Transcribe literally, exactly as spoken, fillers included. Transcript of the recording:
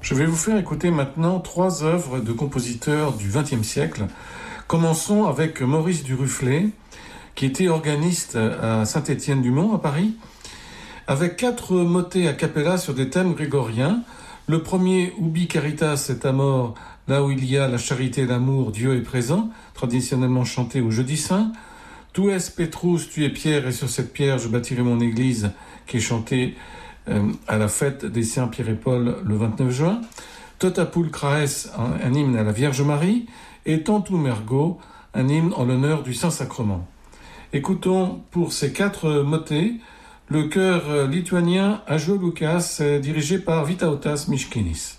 Je vais vous faire écouter maintenant trois œuvres de compositeurs du vingtième siècle. Commençons avec Maurice Duruflé, qui était organiste à Saint-Étienne-du-Mont, à Paris, avec quatre motets a cappella sur des thèmes grégoriens. Le premier, Ubi Caritas et Amor, là où il y a la charité et l'amour, Dieu est présent, traditionnellement chanté au Jeudi Saint. Tu es Petrus, tu es Pierre, et sur cette pierre je bâtirai mon église, qui est chanté euh, à la fête des Saints Pierre et Paul le vingt-neuf juin. Tota Pulchraes, un, un hymne à la Vierge Marie, et Tantum Ergo, un hymne en l'honneur du Saint-Sacrement. Écoutons pour ces quatre motets le chœur lituanien Ąžuoliukas, dirigé par Vytautas Miškinis.